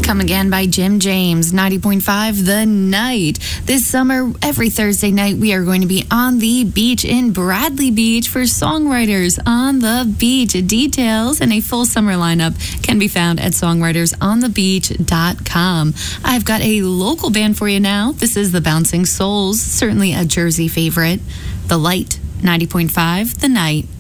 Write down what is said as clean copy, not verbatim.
Come Again by Jim James, 90.5 The Night. This summer, every Thursday night, we are going to be on the beach in Bradley Beach for Songwriters on the Beach. Details and a full summer lineup can be found at songwritersonthebeach.com. I've got a local band for you now. This is the Bouncing Souls, certainly a Jersey favorite. The Light, 90.5 The Night.